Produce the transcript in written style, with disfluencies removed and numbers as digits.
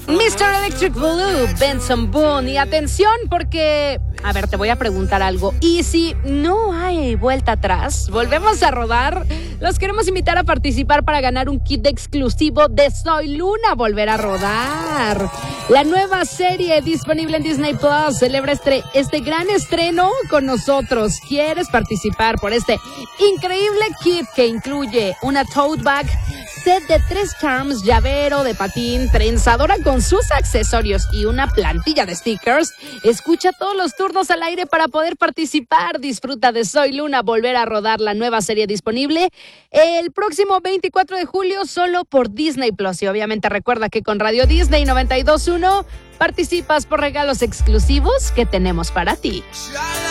Mr. Electric Blue, Benson Boone. Y atención porque, a ver, te voy a preguntar algo. Y si no hay vuelta atrás, volvemos a rodar, los queremos invitar a participar para ganar un kit exclusivo de Soy Luna, volver a rodar. La nueva serie disponible en Disney Plus celebra este gran estreno con nosotros. ¿Quieres participar por este increíble kit que incluye una tote bag, set de 3 charms, llavero de patín, trenzadora con sus accesorios y una plantilla de stickers? Escucha todos los turnos al aire para poder participar. Disfruta de Soy Luna, volver a rodar, la nueva serie disponible el próximo 24 de julio solo por Disney Plus. Y obviamente recuerda que con Radio Disney 92.1 participas por regalos exclusivos que tenemos para ti.